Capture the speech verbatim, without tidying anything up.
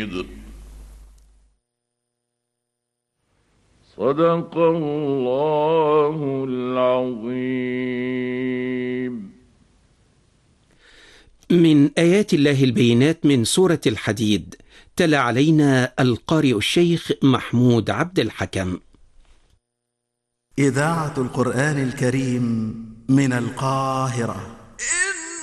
حميد. صدق الله العظيم. من آيات الله البينات من سورة الحديد، تلا علينا القارئ الشيخ محمود عبد الحكم. إذاعة القرآن الكريم من القاهرة.